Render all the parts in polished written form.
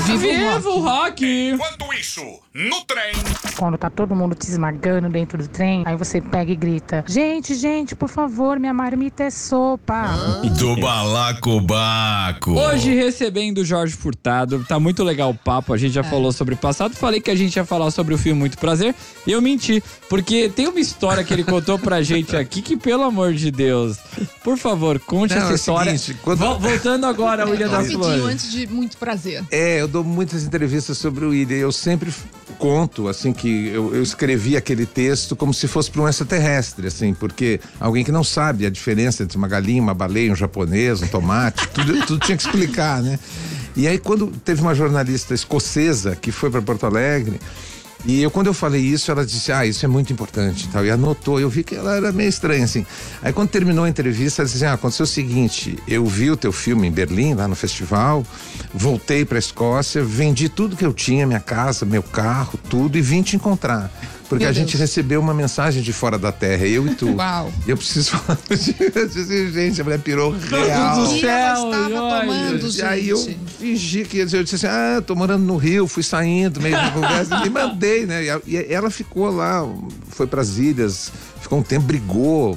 Viva o rock! Enquanto isso, no trem... Quando tá todo mundo te esmagando dentro do trem, aí você pega e grita: gente, por favor, minha marmita é sopa. Do Balacobaco. Hoje recebendo o Jorge Furtado, tá muito legal o papo, a gente já falou sobre o passado, falei que a gente ia falar sobre o filme Muito Prazer, e eu menti, porque tem uma história que ele contou pra gente aqui que, pelo amor de Deus, por favor, conte essa história. Seguinte, Voltando agora ao Ilha das Flores. Antes de Muito Prazer. Eu dou muitas entrevistas sobre o Ilha, eu sempre conto, assim, que eu escrevi aquele texto como se fosse para um extraterrestre, assim, porque alguém que não sabe a diferença entre uma galinha, uma baleia, um japonês, um tomate, tudo tinha que explicar, né? E aí, quando teve uma jornalista escocesa que foi para Porto Alegre, e quando eu falei isso, ela disse: isso é muito importante, tal, e anotou. Eu vi que ela era meio estranha, assim. Aí, quando terminou a entrevista, ela disse assim: aconteceu o seguinte, eu vi o teu filme em Berlim, lá no festival, voltei pra Escócia, vendi tudo que eu tinha, minha casa, meu carro, tudo, e vim te encontrar. Porque a gente recebeu uma mensagem de fora da terra, eu e tu. Uau. E eu preciso falar eu disse, gente, a mulher pirou real. do céu, estava tomando, E aí eu fingi que, eu disse assim, tô morando no Rio, fui saindo, meio de conversa, e mandei, né? E ela ficou lá, foi pras ilhas, ficou um tempo, brigou,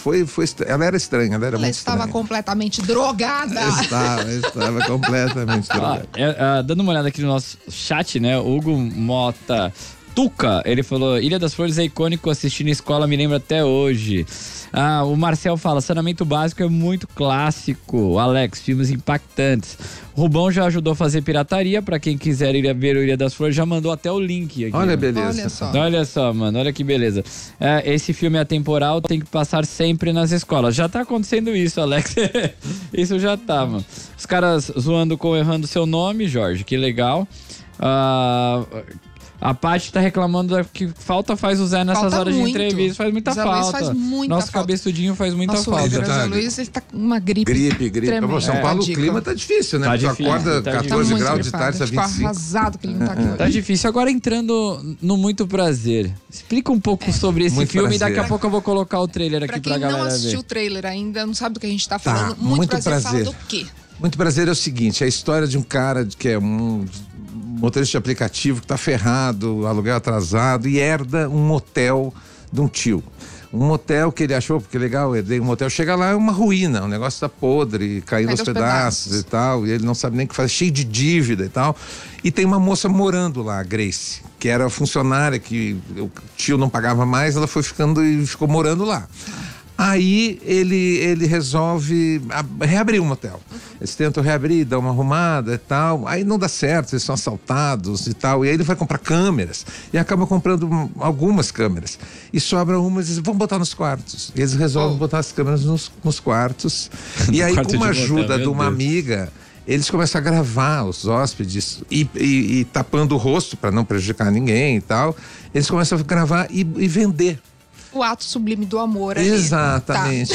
ela era estranha, ela era muito estranha. Ela estava completamente drogada. Estava completamente drogada. Dando uma olhada aqui no nosso chat, né? O Hugo Mota Tuca, ele falou: Ilha das Flores é icônico, assistir na escola me lembra até hoje. O Marcel fala: saneamento básico é muito clássico. Alex, filmes impactantes. Rubão já ajudou a fazer pirataria, pra quem quiser ir ver o Ilha das Flores, já mandou até o link aqui. Olha, beleza. Olha só, mano, olha que beleza. Esse filme é atemporal, tem que passar sempre nas escolas. Já tá acontecendo isso, Alex. Isso já tá, mano. Os caras zoando com errando seu nome, Jorge, que legal. A Paty tá reclamando que faz o Zé nessas horas de entrevista. Faz muita falta. Faz muita Nosso falta. cabeçudinho faz muita falta. O Zé Luiz, ele tá com uma gripe. Pra São Paulo o clima tá difícil, né? Tá Tu difícil, acorda tá 14 difícil. graus de tarde, tá 25. Ficou arrasado que ele não tá aqui hoje. Tá difícil. Agora entrando no Muito Prazer. Explica um pouco sobre esse Muito filme prazer. e daqui a pouco eu vou colocar o trailer aqui pra quem galera não assistiu ver. o trailer ainda, não sabe do que a gente tá falando, Muito prazer fala prazer. do quê? Muito Prazer é o seguinte, é a história de um cara que é um motorista de aplicativo que tá ferrado, aluguel atrasado e herda um motel de um tio. Um motel que ele achou, porque legal, herdei um motel, chega lá, é uma ruína, o negócio tá podre, caindo aos pedaços e tal, e ele não sabe nem o que fazer, cheio de dívida e tal. E tem uma moça morando lá, a Grace, que era funcionária, que o tio não pagava mais, ela foi ficando e ficou morando lá. Aí ele resolve reabrir o motel. Eles tentam reabrir, dão uma arrumada e tal. Aí não dá certo, eles são assaltados e tal. E aí ele vai comprar câmeras e acaba comprando algumas câmeras. E sobra umas e diz: vamos botar nos quartos. E eles resolvem botar as câmeras nos quartos. E aí, com uma ajuda de uma amiga, eles começam a gravar os hóspedes e tapando o rosto para não prejudicar ninguém e tal. Eles começam a gravar e vender. O ato sublime do amor ali. Exatamente.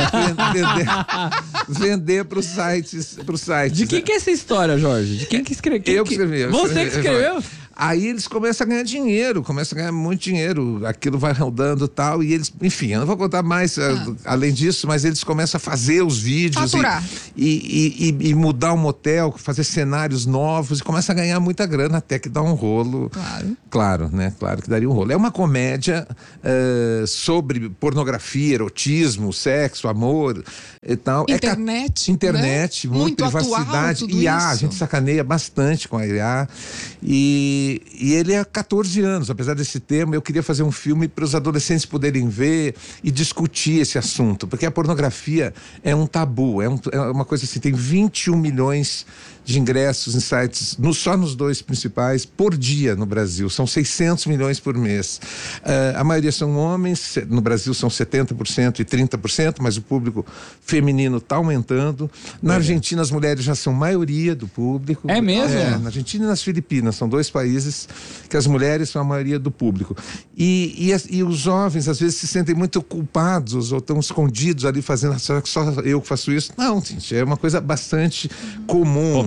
Vender para os sites. De quem que é essa história, Jorge? De quem que escreveu? Eu que escrevi. Você que escreveu? Aí eles começam a ganhar dinheiro, começam a ganhar muito dinheiro, aquilo vai rodando e tal, e eles, enfim, eu não vou contar mais além disso, mas eles começam a fazer os vídeos e mudar o motel, fazer cenários novos, e começam a ganhar muita grana, até que dá um rolo. Claro, né? Claro que daria um rolo. É uma comédia sobre pornografia, erotismo, sexo, amor e tal. Internet, né? muito privacidade, IA, a gente sacaneia bastante com a IA, e ele é 14 anos, apesar desse tema, eu queria fazer um filme para os adolescentes poderem ver e discutir esse assunto, porque a pornografia é um tabu, é uma coisa assim, tem 21 milhões de ingressos em sites, só nos dois principais, por dia no Brasil, são 600 milhões por mês. A maioria são homens, no Brasil são 70% e 30%, mas o público feminino está aumentando. Na Argentina as mulheres já são maioria do público. É mesmo? Na Argentina e nas Filipinas, são dois países que as mulheres são a maioria do público. E os jovens às vezes se sentem muito culpados ou estão escondidos ali fazendo, será que só eu que faço isso? Não, gente, é uma coisa bastante comum,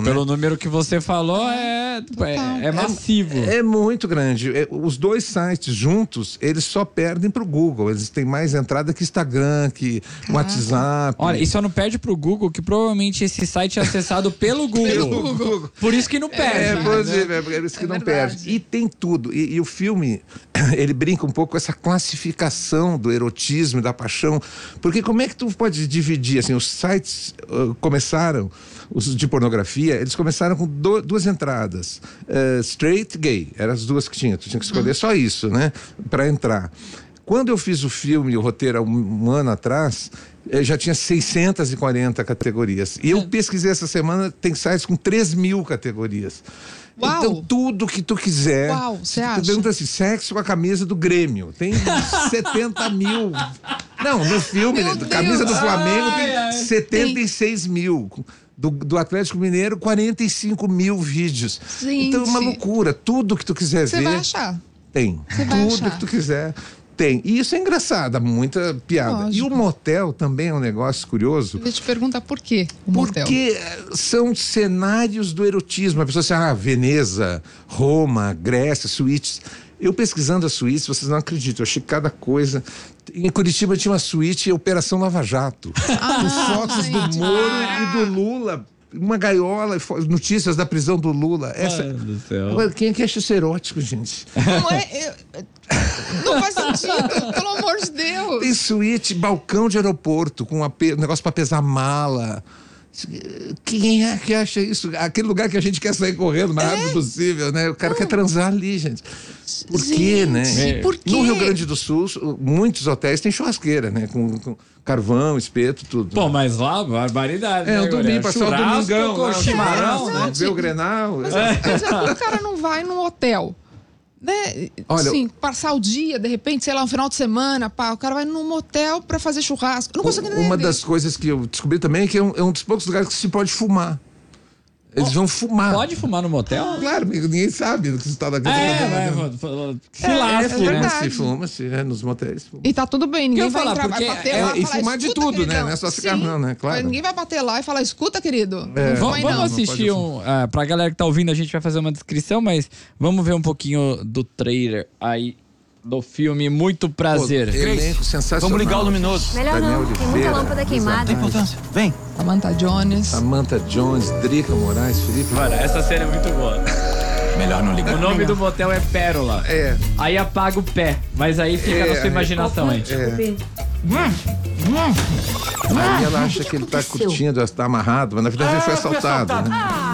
pelo número que você falou, é massivo. É muito grande. Os dois sites juntos, eles só perdem pro Google. Eles têm mais entrada que Instagram, que WhatsApp. Olha, e só não perde pro Google, que provavelmente esse site é acessado pelo Google. Por isso que não perde. Por isso que não perde. E tem tudo. E o filme, ele brinca um pouco com essa classificação do erotismo e da paixão. Porque como é que tu pode dividir? Assim, os sites começaram, os de pornografia, eles começaram com duas entradas. Straight, gay. Eram as duas que tinha. Tu tinha que escolher só isso, né? Pra entrar. Quando eu fiz o filme e o roteiro há um ano atrás, já tinha 640 categorias. E eu pesquisei essa semana, tem sites com 3.000 categorias. Uau. Então, tudo que tu quiser. Uau, você acha? Tu pergunta assim, sexo com a camisa do Grêmio. Tem 70 mil. Não, no filme, camisa do Flamengo tem 76 mil. Do Atlético Mineiro, 45 mil vídeos. Gente. Então é uma loucura. Tudo que tu quiser ver. Você vai achar. Tem. Você vai Tudo achar. que tu quiser. Tem. E isso é engraçado, dá muita piada. Lógico. E o motel também é um negócio curioso. Eu ia te perguntar por quê o motel. Porque são cenários do erotismo. A pessoa diz, Veneza, Roma, Grécia, suítes. Eu pesquisando as suítes, vocês não acreditam, eu achei cada coisa. Em Curitiba tinha uma suíte Operação Lava Jato. Com fotos do Moro e do Lula. Uma gaiola, notícias da prisão do Lula. Meu Deus do céu. Agora, quem é que acha isso erótico, gente? Não é... Não faz sentido, pelo amor de Deus. Tem suíte, balcão de aeroporto, com negócio pra pesar mala. Quem é que acha isso? Aquele lugar que a gente quer sair correndo o mais rápido possível, né? O cara quer transar ali, gente. Por quê, né? Por quê? No Rio Grande do Sul, muitos hotéis têm churrasqueira, né? Com carvão, espeto, tudo. Pô, mas lá, barbaridade. É, né, um domingo, passar o churrasco domingão. com lá, chimarrão, churrasco, né? ver o Grenal. Mas o cara não vai num hotel, né? Olha, Assim, passar o dia, de repente, sei lá, um final de semana, o cara vai num motel pra fazer churrasco. Eu não consigo entender. Uma das coisas que eu descobri também é que é um dos poucos lugares que se pode fumar. Eles vão fumar. Pode fumar no motel? Claro, ninguém sabe do que você está daquele Se lasque, né? verdade. Fuma-se, nos motéis. Fuma. E tá tudo bem, ninguém Eu vai falar, entrar, porque vai bater lá e falar, fumar de escuta, tudo, né? queridão. Não é só cigarrão, né? Claro. Ninguém vai bater lá e falar, escuta, querido. Não vai Vamos não. assistir pra galera que tá ouvindo, a gente vai fazer uma descrição, mas vamos ver um pouquinho do trailer aí do filme Muito Prazer. Elenco sensacional. Vamos ligar o luminoso. Melhor Daniel não, tem muita Oliveira, lâmpada queimada. Tem importância. Vem. Samantha Jones. Samantha Jones, Drica Moraes, Felipe. Mano, essa cena é muito boa. Melhor não ligar. O nome do motel é Pérola. É. Aí apaga o pé, mas aí fica na sua imaginação aí. Aí ela acha que ele tá curtindo, tá amarrado, mas na verdade ele foi assaltado, né?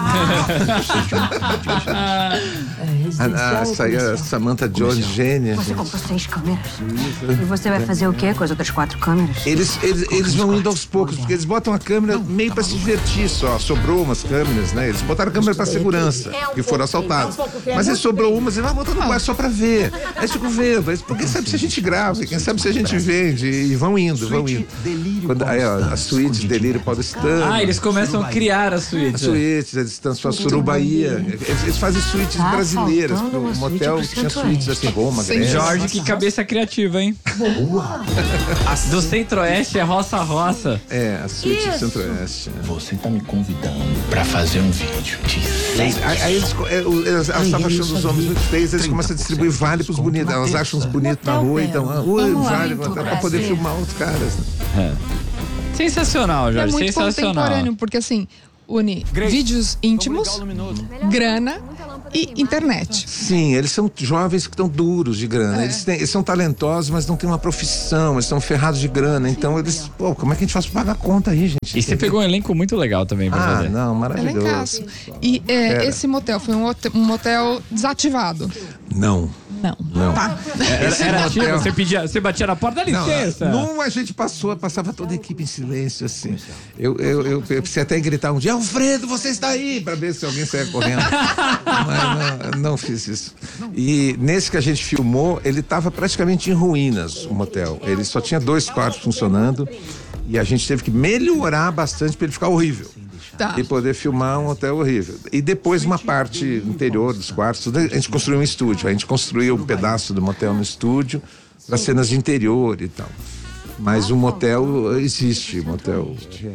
A Samantha Jones, gênia. Você comprou 6 câmeras. E você vai fazer o quê com as outras 4 câmeras? Eles vão indo aos poucos, porque eles botam a câmera meio pra se divertir só. Sobrou umas câmeras, né? Eles botaram a câmera pra segurança, que foram assaltados. Mas aí sobrou umas e vai botando no quarto só pra ver. Aí eles ficam vendo, porque sabe se a gente grava, quem sabe se a gente vende. E vão indo, vão indo. Aí, ó, a suíte Delírio Paulistano. Eles começam a criar a As suíte. suítes, eles transformam Surubaia. Eles fazem suítes brasileiras. Porque o motel tinha suítes assim, Roma, Grécia. Jorge, que cabeça criativa, hein? Do Centro-Oeste é roça-roça. É, a suíte do Centro-Oeste. Você tá me convidando pra fazer um vídeo de sexo. Aí elas estavam achando os homens muito feios, eles começam a distribuir vale pros bonitos. Elas acham os bonitos na rua, então, vale pra poder filmar os caras. Né? Sensacional, É Jorge, muito sensacional. contemporâneo, porque assim, une vídeos íntimos, grana e internet. Sim, eles são jovens que estão duros de grana. Eles são talentosos, mas não têm uma profissão, eles estão ferrados de grana. Então eles, como é que a gente faz pra pagar a conta aí, gente? E você pegou um elenco muito legal também pra fazer. Não, É maravilhoso. lecaço. E esse motel foi um motel desativado. Não. Não. Tá. Era ativo, você batia na porta, dá licença. Não, a gente passava toda a equipe em silêncio, assim. Eu precisei até gritar um dia, Alfredo, você está aí, pra ver se alguém saia correndo. Mas não fiz isso. E nesse que a gente filmou, ele estava praticamente em ruínas, o motel. Ele só tinha 2 quartos funcionando e a gente teve que melhorar bastante para ele ficar horrível. Tá. E poder filmar um hotel horrível. E depois uma parte interior dos quartos, tudo, a gente construiu um estúdio. A gente construiu um pedaço do motel no estúdio para cenas de interior e tal. Mas o motel existe, o motel real.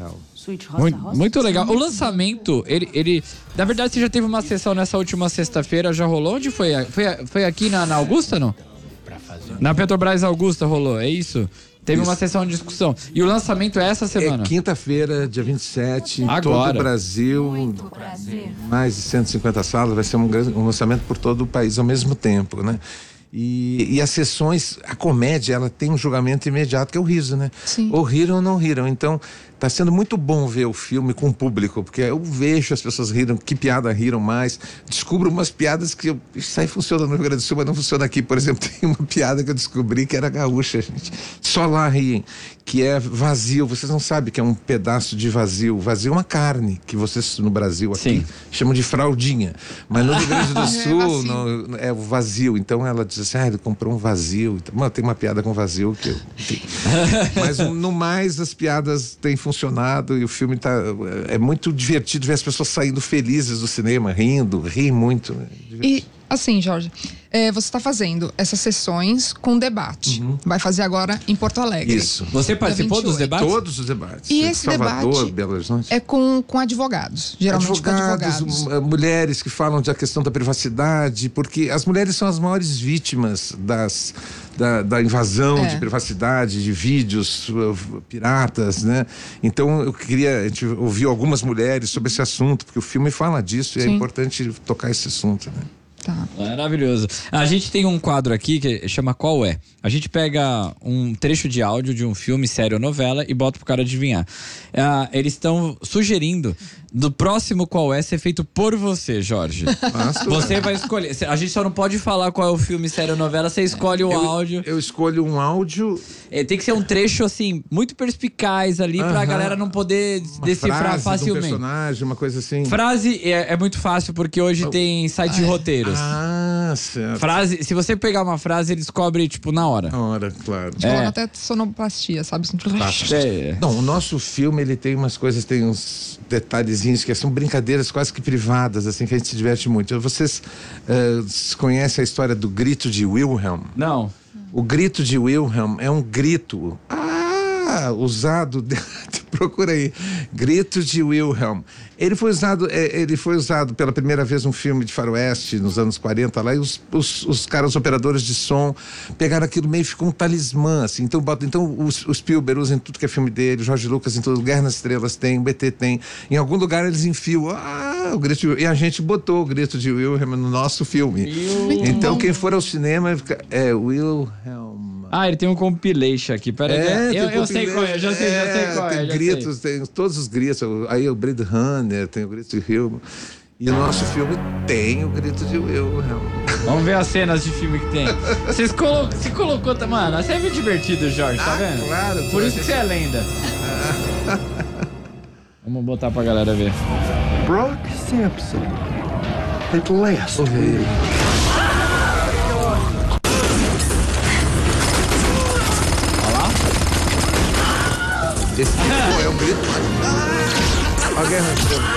Muito legal. O lançamento, ele... Na verdade, você já teve uma sessão nessa última sexta-feira, já rolou? Onde foi? Foi aqui na Augusta, não? Na Petrobras Augusta rolou, é isso? Teve uma sessão de discussão. E o lançamento é essa semana? É quinta-feira, dia 27, em Agora. todo o Brasil. Mais de 150 salas, vai ser um lançamento por todo o país ao mesmo tempo, né? E as sessões, a comédia, ela tem um julgamento imediato, que é o riso, né? Sim. Ou riram ou não riram. Então, tá sendo muito bom ver o filme com o público, porque eu vejo as pessoas riram, que piada riram mais, descubro umas piadas que isso aí funciona no Rio Grande do Sul, mas não funciona aqui. Por exemplo, tem uma piada que eu descobri que era gaúcha, gente. Só lá riem, que é vazio. Vocês não sabem que é um pedaço de vazio. Vazio é uma carne, que vocês no Brasil aqui chamam de fraldinha. Mas no Rio Grande do Sul é o vazio. Então ela diz assim, ele comprou um vazio. Então, mano, tem uma piada com vazio que mas no mais as piadas têm funcionado e o filme é muito divertido ver as pessoas saindo felizes do cinema, riem muito. E assim, Jorge, você está fazendo essas sessões com debate. Vai fazer agora em Porto Alegre. Isso. Você participou dos debates? Todos os debates. E esse Salvador, debate Belo Horizonte. é com advogados, geralmente com advogados. Mulheres que falam da questão da privacidade, porque as mulheres são as maiores vítimas da invasão de privacidade, de vídeos piratas, né? Então a gente ouviu algumas mulheres sobre esse assunto, porque o filme fala disso e é importante tocar esse assunto, né? Tá. Maravilhoso. A gente tem um quadro aqui que chama Qual É? A gente pega um trecho de áudio de um filme, série ou novela e bota pro cara adivinhar. Eles estão sugerindo do próximo Qual É ser feito por você, Jorge. Você vai escolher. A gente só não pode falar qual é o filme, série ou novela, você escolhe o áudio. Eu escolho um áudio. Tem que ser um trecho, assim, muito perspicaz ali pra galera não poder decifrar facilmente. Um personagem, uma coisa assim. Frase é muito fácil porque hoje tem site de roteiros. Certo. Frase, se você pegar uma frase, ele descobre, tipo, na hora. Na hora, claro. Falando até sonoplastia, sabe? Não, o nosso filme, ele tem umas coisas, tem uns detalhezinhos que são brincadeiras quase que privadas, assim, que a gente se diverte muito. Vocês conhecem a história do grito de Wilhelm? Não. O grito de Wilhelm é um grito usado procura aí, grito de Wilhelm. Ele foi usado pela primeira vez num filme de faroeste nos anos 40 lá, e os caras, os operadores de som, pegaram aquilo meio, ficou um talismã, assim. Então o Spielberg usa em tudo que é filme dele, o Jorge Lucas em tudo, Guerra nas Estrelas tem, o BT tem. Em algum lugar eles enfiam o grito de Wilhelm, e a gente botou o grito de Wilhelm no nosso filme. Então quem for ao cinema Wilhelm. Ele tem um compilation aqui, peraí. Eu sei qual é, já sei qual é. Tem gritos, tem todos os gritos. Aí o Blade Runner, tem o grito de Wilhelm. E o nosso filme tem o grito de Wilhelm. Vamos ver as cenas de filme que tem. Você colocou, mano, você é muito divertido, Jorge, tá vendo? Claro. Por isso que você é lenda. Vamos botar pra galera ver. Brock Sampson. At last. Esse é um grito. A Guerra nas Estrelas.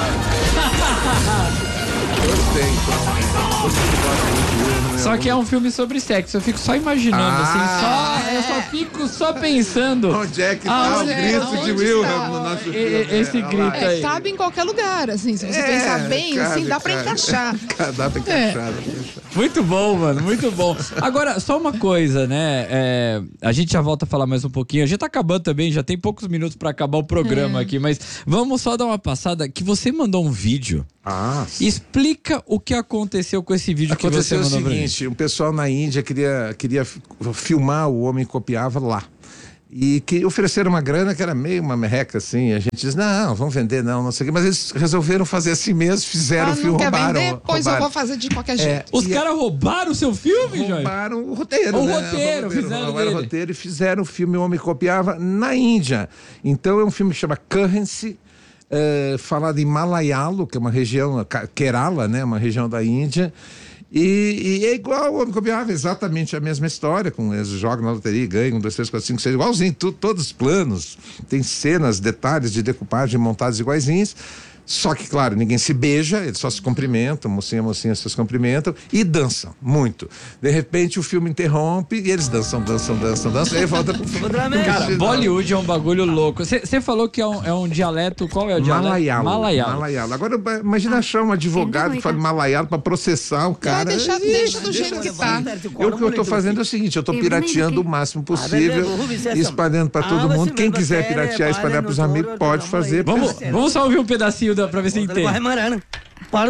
Só que é um filme sobre sexo, eu fico só imaginando, eu só fico pensando. Onde é que tá o grito de Wilhelm no nosso filme? Esse grito aí. Cabe em qualquer lugar, assim, se você pensar bem, assim, dá pra encaixar. Dá pra encaixar. Muito bom, mano, muito bom. Agora, só uma coisa, né? A gente já volta a falar mais um pouquinho. A gente tá acabando também, já tem poucos minutos pra acabar o programa aqui, mas vamos só dar uma passada, que você mandou um vídeo. Explica o que aconteceu com esse vídeo que você mandou. Aconteceu o seguinte, o pessoal na Índia queria filmar o homem que copiava lá. E que ofereceram uma grana que era meio uma merreca, assim. A gente diz, não vamos vender, não sei o quê. Mas eles resolveram fazer assim mesmo, fizeram o filme, não quer roubaram. Vender? Pois eu vou fazer de qualquer jeito. Os caras roubaram o seu filme, Jorge? Roubaram o roteiro, roubaram o roteiro e fizeram o filme O Homem que Copiava na Índia. Então é um filme que chama Currency, falado em Malayalo, que é uma região, Kerala, né? Uma região da Índia. E é igual o Homem que Copiava, exatamente a mesma história, eles jogam na loteria e ganham 1, 2, 3, 4, 5, 6, igualzinho, todos os planos, tem cenas, detalhes de decupagem montados iguaizinhos, Só que, claro, ninguém se beija, eles só se cumprimentam, mocinha se cumprimentam e dançam muito. De repente o filme interrompe e eles dançam, e aí volta pro filme. Cara, Bollywood é um bagulho louco. Você falou que é um dialeto, qual é o dialeto? Malayalo. Agora, imagina achar um advogado que fala malayalo pra processar o cara. Deixa do jeito que tá. O que eu tô fazendo é o seguinte, eu tô pirateando o máximo possível, espalhando pra todo mundo. Quem quiser piratear e espalhar pros amigos, pode fazer. Vamos só ouvir um pedacinho pra ver se entende. Eu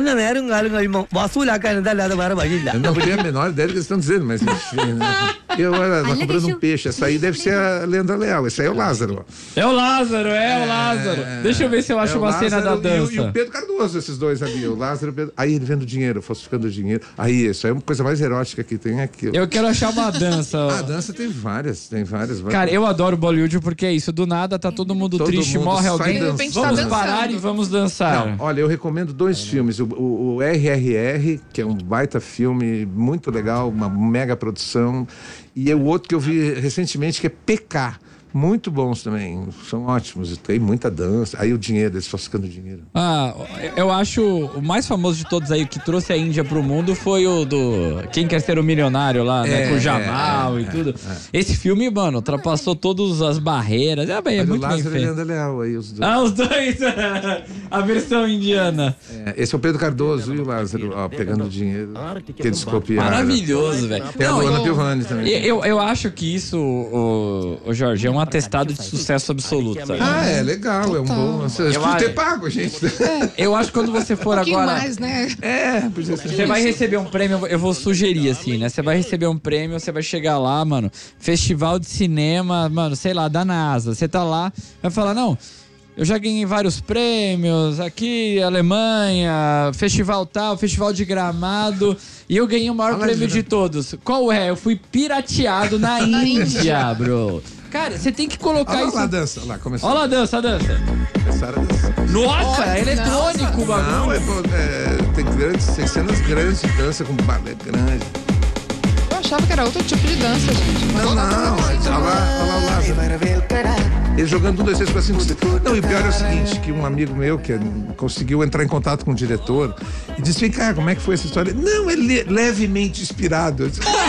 não tenho a menor ideia do que eles estão dizendo, mas enfim, né? Eu tava comprando um peixe. Essa aí deve ser a Leandra Leal. Esse aí é o Lázaro. É o Lázaro. Deixa eu ver se eu acho uma cena da dança. E o Pedro Cardoso, esses dois ali. O Lázaro e o Pedro. Aí ele vendo dinheiro, falsificando dinheiro. Aí, isso aí é uma coisa mais erótica que tem aqui. Eu quero achar uma dança. A dança tem várias. Cara, eu adoro Bollywood porque é isso. Do nada tá todo mundo triste, morre alguém. Vamos parar e vamos dançar. Não, olha, eu recomendo 2 filmes. O RRR, que é um baita filme muito legal, uma mega produção. E é o outro que eu vi recentemente, que é PK. Muito bons também, são ótimos. Tem muita dança. Aí o dinheiro, eles falsificando dinheiro. Eu acho o mais famoso de todos aí, que trouxe a Índia pro mundo, foi o do Quem Quer Ser o Milionário lá, né? Com o Jamal e tudo. Esse filme, mano, ultrapassou todas as barreiras. É muito bem feito. Leandra Leal, aí os dois. Os dois! A versão indiana. Esse é o Pedro Cardoso e o Lázaro, pegando dinheiro que eles copiaram. Maravilhoso, velho. Tem a Luana Piovani também. Eu acho que isso, o Jorge, é um atestado de sucesso absoluto, sabe? É legal, é um bom. Vocês podiam ter pago, gente. Eu acho que quando você for agora. Mais, né? Você vai receber um prêmio, eu vou sugerir assim, né? Você vai receber um prêmio, você vai chegar lá, mano, festival de cinema, mano, sei lá, da NASA. Você tá lá, vai falar, não. Eu já ganhei vários prêmios aqui, Alemanha, festival tal, festival de Gramado, e eu ganhei o maior prêmio de todos. Qual é? Eu fui pirateado na Índia, bro. Cara, você tem que colocar isso. Olha lá a dança, olha lá, começou. Olha a dança. Começaram a dança. Nossa, é eletrônico o bagulho. Não, tem cenas grandes de dança com balé grande. Eu achava que era outro tipo de dança, gente. Não. Olha lá o Lázaro. Ele jogando 1, 2, 3, 4, 5, 6. Não, e o pior é o seguinte, que um amigo meu que conseguiu entrar em contato com o diretor e disse, vem cá, como é que foi essa história? Não, ele é levemente inspirado.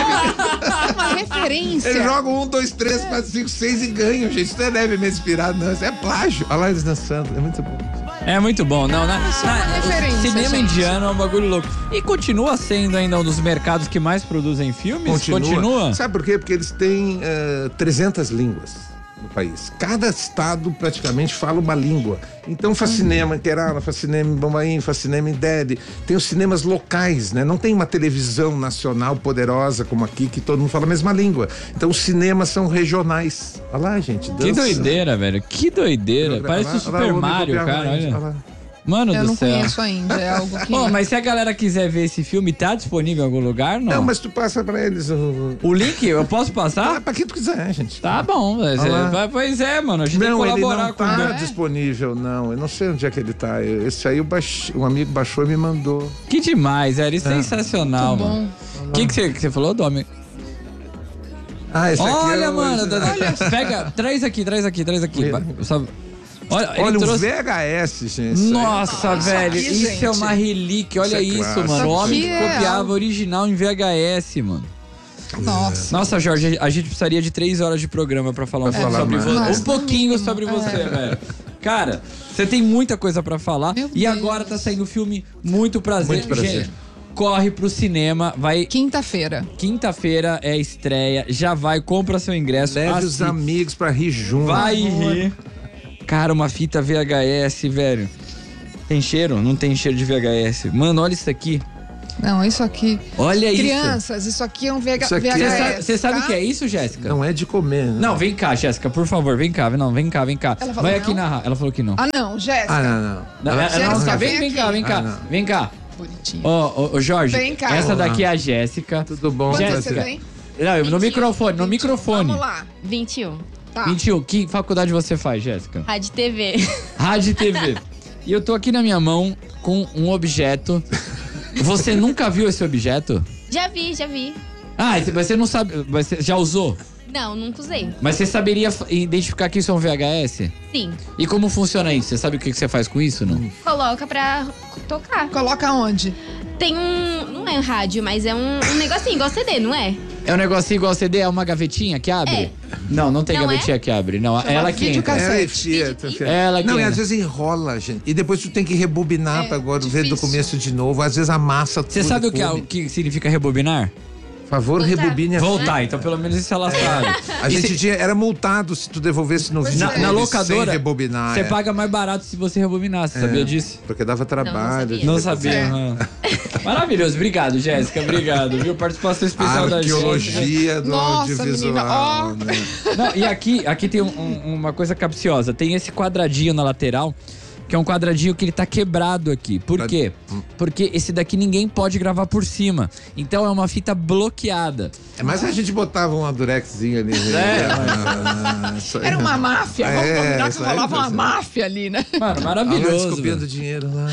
Uma referência. Ele joga 1, 2, 3, 4, 5, 6 e ganha, gente. Isso não é levemente inspirado, não. Isso é plágio. Olha lá eles dançando, é muito bom. É muito bom, não, né? O cinema indiano é um bagulho louco. E continua sendo ainda um dos mercados que mais produzem filmes? Continua? Sabe por quê? Porque eles têm 300 línguas no país. Cada estado praticamente fala uma língua. Então faz cinema em Kerala, faz cinema em Bombaim, faz cinema em Delhi. Tem os cinemas locais, né? Não tem uma televisão nacional poderosa como aqui, que todo mundo fala a mesma língua. Então os cinemas são regionais. Olha lá, gente. Dança. Que doideira, velho. Que doideira. Parece o Super Mario, cara. Olha. Mano eu do não céu. conheço ainda, é algo que... Mas se a galera quiser ver esse filme, tá disponível em algum lugar, não? Não, mas tu passa pra eles o link, eu posso passar? Pra quem tu quiser, gente. Tá bom, pois é, mano, a gente tem que colaborar com ele. Não tá disponível, não. Eu não sei onde é que ele tá. Esse aí um amigo baixou e me mandou. Que demais, era sensacional, muito mano. O que você falou, Domi? Esse aqui olha, mano, pega, traz aqui. Olha um VHS, gente. Nossa, velho, isso gente. É uma relíquia. Olha isso, mano. O homem que copiava original em VHS, mano. Nossa, Jorge, a gente precisaria de 3 horas de programa pra falar sobre você. Um pouquinho sobre você, velho. Cara, você tem muita coisa pra falar. E agora tá saindo um filme Muito Prazer. Gente, corre pro cinema, vai... Quinta-feira é a estreia. Já vai, compra seu ingresso. Leve os amigos pra rir junto. Vai rir. Cara, uma fita VHS, velho. Tem cheiro? Não tem cheiro de VHS. Mano, olha isso aqui. Não, isso aqui... Olha isso. Crianças, isso aqui é um VHS. Você sabe o que é isso, Jéssica? Não é de comer, né? Não, vem cá, Jéssica, por favor, vem cá. Não, vem cá. Ela falou vai aqui narrar. Ela falou que não. Não, Jéssica. Não. Vem cá. Bonitinho. Ô, Jorge, vem cá. Essa daqui é a Jéssica. Tudo bom, Jéssica? Não, no microfone. Vamos lá, 21. Tá. 21, que faculdade você faz, Jéssica? Rádio TV. Rádio TV. E eu tô aqui na minha mão com um objeto. Você nunca viu esse objeto? Já vi. Mas você não sabe, você já usou? Não, nunca usei. Mas você saberia identificar que isso é um VHS? Sim. E como funciona isso? Você sabe o que você faz com isso, não? Coloca pra tocar. Coloca onde? Tem um... Não é um rádio, mas é um negocinho igual CD, não é? É um negocinho igual CD? É uma gavetinha que abre? É. Não tem Não gavetinha que abre. Não, Chama ela que entra. Ela que Não, e entra. às vezes enrola, gente. E depois tu tem que rebobinar pra agora ver do começo de novo. Às vezes amassa tudo. Você sabe come. o que significa rebobinar? Por favor, rebobine a Voltar, então pelo menos isso ela sabe. A gente era multado se tu devolvesse no vídeo. Na locadora, sem rebobinar. você paga mais barato se você rebobinar. Você sabia disso? Porque dava trabalho. Não sabia. aham. Maravilhoso. Obrigado, Jéssica. Obrigado, viu? Participação especial da Jéssica. Arqueologia do Nossa, audiovisual. menina, né? Não, e aqui tem uma coisa capciosa. Tem esse quadradinho na lateral, que é um quadradinho que ele tá quebrado aqui. Por quê? Porque esse daqui ninguém pode gravar por cima. Então é uma fita bloqueada. Mas a gente botava um durexzinho ali. Era uma máfia. Vamos combinar que isso aí, rolava uma isso aí. máfia ali, né? Mano, maravilhoso. Descopiando velho. dinheiro lá.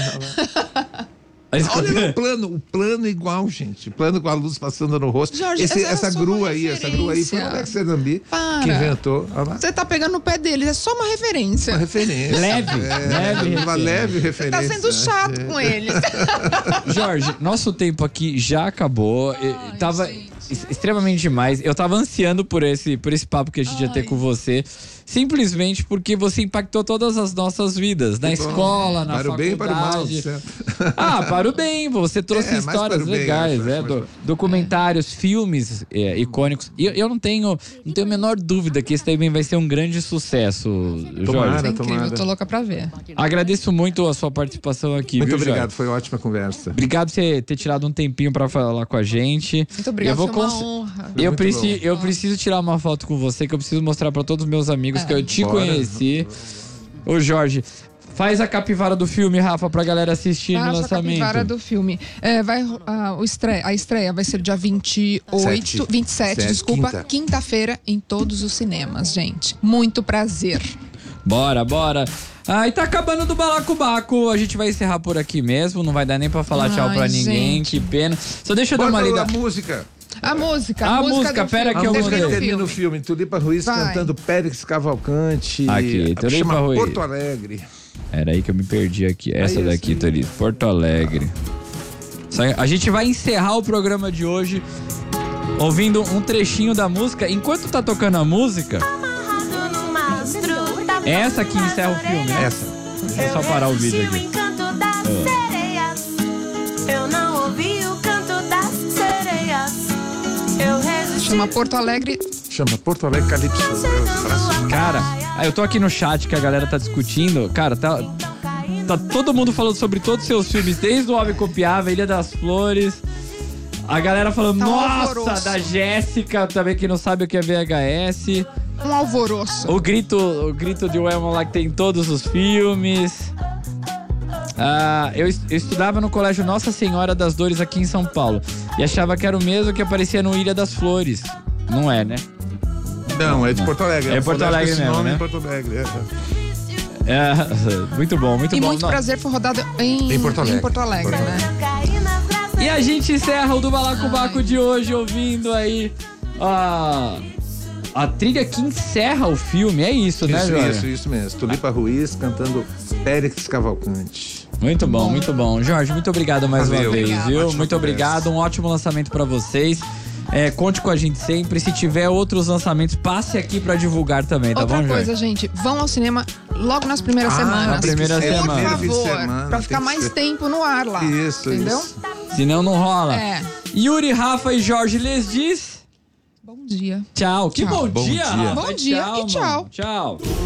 Aí Olha o plano igual, gente. Plano com a luz passando no rosto. Jorge, essa só grua uma aí, foi o referência. Alex Fernandes Para. que inventou. Olha lá. Você tá pegando no pé deles, é só uma referência. Uma referência. Leve, leve Uma leve Tá referência. sendo chato com eles. Jorge, nosso tempo aqui já acabou. Tava extremamente demais. Eu tava ansiando por esse papo que a gente ia ter com você. Simplesmente porque você impactou todas as nossas vidas. Na escola, na para faculdade. o bem e para o mal, certo? Para o bem. Você trouxe mais histórias para o bem, legais, acho, né? mas- Documentários, filmes icônicos. E eu não tenho a menor dúvida que esse também vai ser um grande sucesso, Jorge. É incrível, eu tô louca pra ver. Agradeço muito a sua participação aqui, Muito viu, obrigado, Jorge? foi ótima conversa. Obrigado por você ter tirado um tempinho pra falar com a gente. Muito obrigada, Eu vou foi uma honra. Eu Muito preciso tirar uma foto com você, que eu preciso mostrar pra todos os meus amigos que eu te Bora. conheci. Ô, Jorge, faz a capivara do filme, Rafa, pra galera assistir no Faça a lançamento. capivara do filme. A estreia vai ser dia 27, desculpa, quinta-feira em todos os cinemas, gente. Muito prazer. Bora. E tá acabando do Balacobaco. A gente vai encerrar por aqui mesmo. Não vai dar nem pra falar tchau pra ninguém. gente. Que pena. Só deixa eu dar uma lida. a música. A música música, do pera filme. que eu A música mudei. que termina o filme. Tulipa Ruiz Vai. cantando Périx Cavalcante. Aqui, Tulipa chama Ruiz. Porto Alegre. Era aí que eu me perdi aqui. Essa Aí, daqui, essa. Thalita. Porto Alegre. A gente vai encerrar o programa de hoje ouvindo um trechinho da música. Enquanto tá tocando a música, é essa que encerra o filme, né? Essa. Deixa eu só parar o vídeo aqui. Eu não ouvi o canto das sereias. Eu resisti. Chama Porto Alegre. Chama Porto Alegre Calypso. Cara, eu tô aqui no chat que a galera tá discutindo. Cara, tá todo mundo falando sobre todos os seus filmes, desde O Homem Copiava, Ilha das Flores. A galera falando, Tá um nossa, alvoroço. da Jéssica, também que não sabe o que é VHS. Um alvoroço. O grito de Elmo lá que tem em todos os filmes. Eu estudava no colégio Nossa Senhora das Dores aqui em São Paulo. E achava que era o mesmo que aparecia no Ilha das Flores. Não é, né? Não, é de Porto Alegre. É Porto Alegre esse mesmo, nome né? Em Porto Alegre. Muito bom, muito E bom. muito prazer foi rodado em Porto Alegre. né? E a gente encerra o do Balacobaco de hoje ouvindo aí a trilha que encerra o filme. É isso, né, Jorge? Isso mesmo. Tulipa Ruiz cantando Périx Cavalcante. Muito bom, muito bom. Jorge, muito obrigado mais Valeu. uma vez, Obrigado. viu? Ótima Muito obrigado, um ótimo lançamento pra vocês. Conte com a gente sempre. Se tiver outros lançamentos, passe aqui pra divulgar também, tá Outra bom, coisa, Jorge? gente, vão ao cinema logo nas primeiras semanas. na primeira Por semana. Primeiro fim de favor, semana, pra tem ficar que mais ser. tempo no ar lá. Isso, entendeu? isso. Senão não rola. É. Yuri, Rafa e Jorge lhes diz Bom dia. tchau. Que Tchau. bom dia, Bom dia. Rafa. Bom dia e mano. tchau. Tchau.